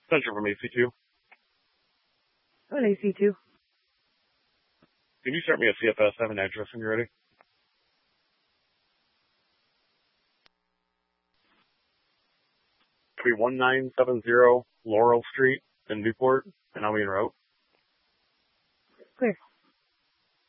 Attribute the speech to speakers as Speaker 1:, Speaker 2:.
Speaker 1: Central from AC2.
Speaker 2: Oh, an AC2.
Speaker 1: Can you start me a CFS? I have an address when you're ready. It'll be 1970 Laurel Street in Newport, and I'll be en route.
Speaker 2: Clear.